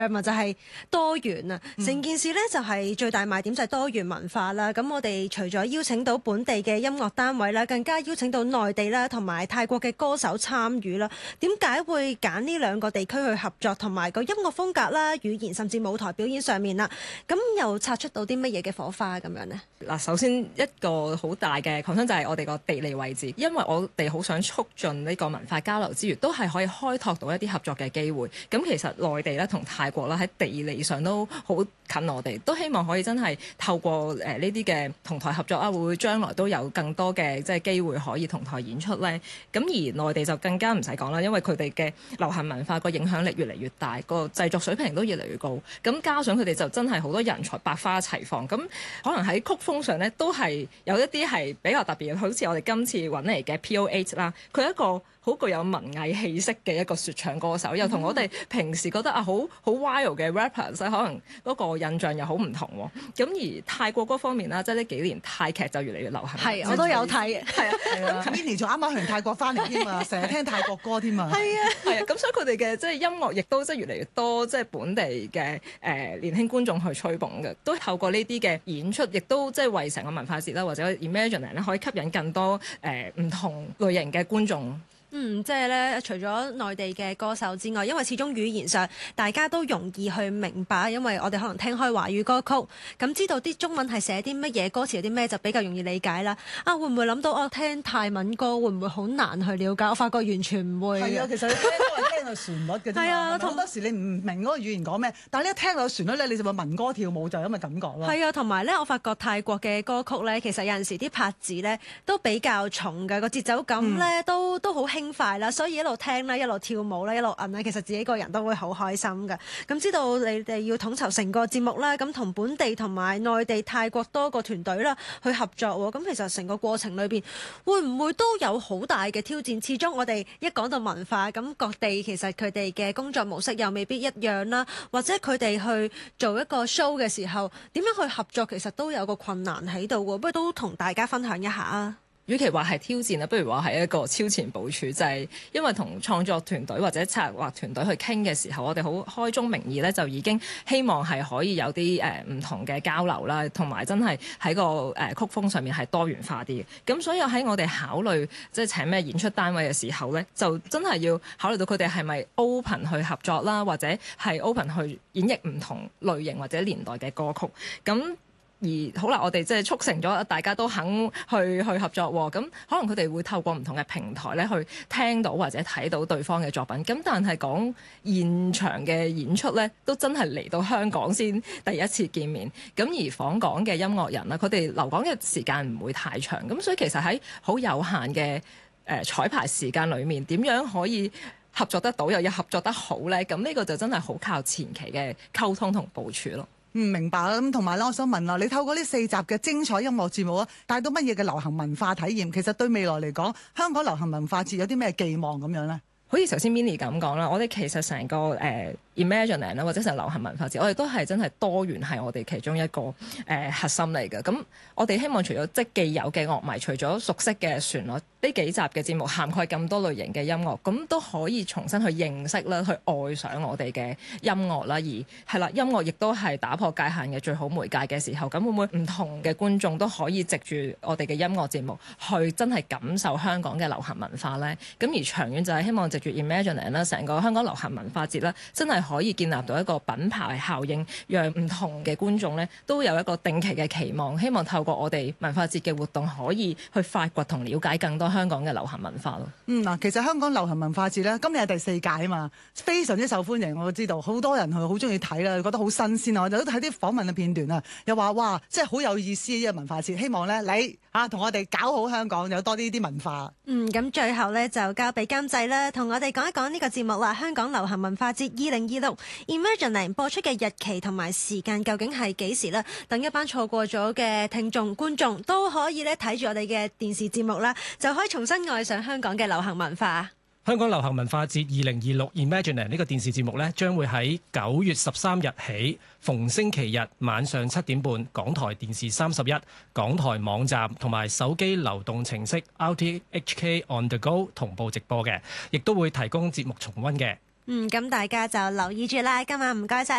咪就係多元啊！成件事咧就係最大賣點就係多元文化啦。咁我哋除咗邀請到本地嘅音樂單位啦，更加邀請到內地啦同埋泰國嘅歌手參與啦。點解會揀呢兩個地區去合作，同埋個音樂風格啦、語言甚至舞台表演上面啦，咁又擦出到啲乜嘢嘅火花咁樣呢？ 嗱，首先一個好大嘅 concern 就係我哋個地理位置，因為我哋好想促進呢個文化交流之餘，都係可以開拓到一啲合作嘅機會。咁其實內地咧同泰國啦喺地理上都好近我哋，都希望可以真係透過呢啲嘅同台合作啊，會唔會將來都有更多嘅即係機會可以同台演出呢？咁而內地就更加唔使講啦，因為佢哋嘅流行文化個影響力越嚟越大，個製作水平都越嚟越高。咁加上佢哋就真係好多人才百花齊放，咁可能喺曲風上呢，都係有一啲係比較特別嘅，好似我哋今次揾嚟嘅 PO8 啦，佢一個好具有文藝氣息嘅一個說唱歌手，又同我哋平時覺得好 wild 嘅 rappers 可能嗰個印象又好唔同喎。咁而泰國嗰方面啦，即係呢幾年泰劇就越嚟越流行。 係，我都有睇。 係啊，Minnie 仲啱啱去完泰國翻嚟添啊，成日聽泰國歌添啊。 係啊， 係啊，咁所以佢哋嘅即係音樂亦都即係越嚟越多，即係本地嘅年輕觀眾去吹捧嘅，都透過呢啲嘅演出，亦都即係為成個文化節啦，或者 Imagineering 咧，可以吸引更多唔同類型嘅觀眾。 即係咧，除咗內地嘅歌手之外，因為始終語言上大家都容易去明白，因為我哋可能聽開華語歌曲，咁知道啲中文係寫啲乜嘢，歌詞有啲咩就比較容易理解啦。會唔會諗到聽泰文歌會唔會好難去了解？我發覺完全唔會。 係啊，其實你聽都係聽個旋律嘅啫嘛。係啊，好多時你唔明嗰個語言講咩，但係你一聽到旋律咧，你就會聞歌跳舞，就係咁嘅感覺咯。 係啊，同埋咧，我發覺泰國嘅歌曲咧，其實有陣時啲拍子咧都比較重嘅，個節奏感咧都好輕快啦，所以一路聽啦，一路跳舞啦，一路摁啦，其實自己個人都會好開心㗎。咁知道你哋要統籌成個節目啦，咁同本地同埋內地泰國多個團隊啦去合作喎。咁其實成個過程裏邊會唔會都有好大嘅挑戰？始終我哋一講到文化，咁各地其實佢哋嘅工作模式又未必一樣啦，或者佢哋去做一個 show 嘅時候，點樣去合作，其實都有個困難喺度喎。不如都同大家分享一下啊！ 與其話係挑戰啦，不如話係一個超前部署，就係因為同創作團隊或者策劃團隊去傾嘅時候，我哋好開宗明義咧，就已經希望係可以有啲唔同嘅交流啦，同埋真係喺個曲風上面係多元化啲嘅。咁所以喺我哋考慮即係請咩演出單位嘅時候咧，就真係要考慮到佢哋係咪 open 去合作啦，或者係 open 去演繹唔同類型或者年代嘅歌曲。咁而好啦，我哋即係促成咗大家都肯去合作喎，咁可能佢哋會透過唔同嘅平台咧去聽到或者睇到對方嘅作品，咁但係講現場嘅演出咧，都真係嚟到香港先第一次見面，咁而訪港嘅音樂人啦，佢哋留港嘅時間唔會太長，咁所以其實喺好有限嘅彩排時間裏面，點樣可以合作得到又要合作得好咧？咁呢個就真係好靠前期嘅溝通同部署咯。 明白啦。咁同埋咧，我想問啦，你透過呢4集嘅精彩音樂節目啊，帶到乜嘢嘅流行文化體驗？其實對未來嚟講，香港流行文化節有啲咩寄望咁樣呢？ 好似頭先 Minnie 咁講啦，我哋其實成個Imagineering 啦，或者成流行文化節，我哋都係真係多元係我哋其中一個核心嚟嘅。咁我哋希望除咗即既有嘅樂迷，除咗熟悉嘅旋律，呢幾集嘅節目涵蓋咁多類型嘅音樂，咁都可以重新去認識啦，去愛上我哋嘅音樂啦。而係啦，音樂亦都係打破界限嘅最好媒介嘅時候，咁會唔會唔同嘅觀眾都可以藉住我哋嘅音樂節目去真係感受香港嘅流行文化呢？咁而長遠就係希望藉住 Imagineering 啦，成個香港流行文化節啦，真係可以建立到一個品牌效應，讓唔同嘅觀眾咧都有一個定期嘅期望，希望透過我哋文化節嘅活動，可以去發掘同了解更多香港嘅流行文化咯。 嗱，其實香港流行文化節咧，今年係第4屆啊嘛，非常之受歡迎。我知道好多人係好中意睇啦，覺得好新鮮啊。我就都睇啲訪問嘅片段啊，又話哇，即係好有意思呢個文化節。希望咧你同我哋搞好香港，有多啲文化。 咁最後咧就交俾監製啦，同我哋講一講呢個節目啦。香港流行文化節2026 Imagineering 播出嘅日期同埋時間究竟係幾時呢？等一班錯過咗嘅聽眾觀眾都可以咧睇住我哋嘅電視節目啦，就可以重新愛上香港嘅流行文化。 香港流行文化節2026 Imagineering 呢個電視節目呢，將會喺9月13日起，逢星期日晚上7點半，港台電視31、港台網站同埋手機流動程式 RTHK On The Go 同步直播嘅，亦都會提供節目重溫嘅。 咁大家就留意住啦。今晚唔該晒。